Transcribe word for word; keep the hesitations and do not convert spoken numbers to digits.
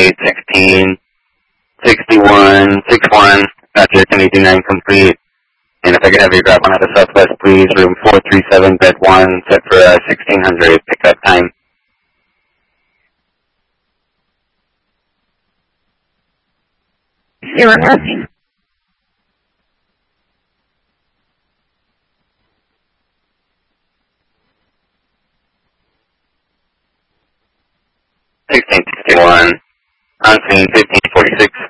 eight, sixteen, sixty-one, sixty-one, after ten eighty-nine complete. And if I could have you grab one out of Southwest, please, room four three seven, bed one, set for uh, sixteen hundred, pickup time. Zero nothing. sixteen sixty-one, on scene fifteen forty-six.